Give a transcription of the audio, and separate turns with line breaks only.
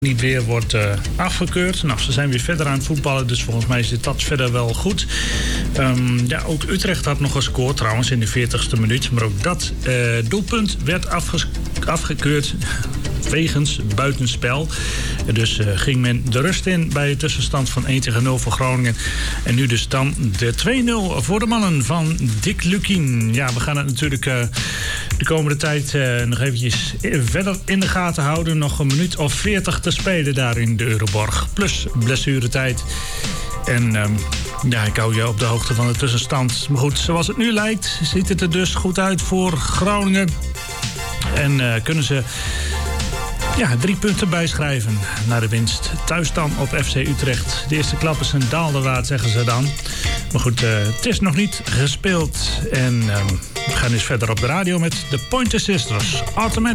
niet weer wordt afgekeurd. Nou, ze zijn weer verder aan het voetballen, dus volgens mij zit dat verder wel goed. Ook Utrecht had nog gescoord trouwens in de 40ste minuut. Maar ook dat doelpunt werd afgekeurd wegens buitenspel. Dus ging men de rust in bij een tussenstand van 1-0 voor Groningen. En nu dus dan de 2-0 voor de mannen van Dick Lukien. Ja, we gaan het natuurlijk de komende tijd nog eventjes verder in de gaten houden. Nog een minuut of 40 te spelen daar in de Euroborg. Plus blessuretijd. En ik hou je op de hoogte van de tussenstand. Maar goed, zoals het nu lijkt, ziet het er dus goed uit voor Groningen. En kunnen ze 3 punten bijschrijven naar de winst. Thuis dan op FC Utrecht. De eerste klap is een daalderwaard, zeggen ze dan. Maar goed, het is nog niet gespeeld. En we gaan eens verder op de radio met de Pointer Sisters. Automatic.